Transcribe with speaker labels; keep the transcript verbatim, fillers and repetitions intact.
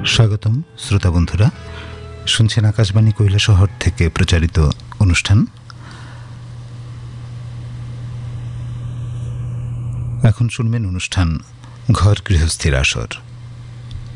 Speaker 1: স্বাগতম শ্রোতা বন্ধুরা, শুনছেন আকাশবাণী কৈলাসহর থেকে প্রচারিত অনুষ্ঠান। এখন শুনবেন অনুষ্ঠান ঘর গৃহস্থীর আসর।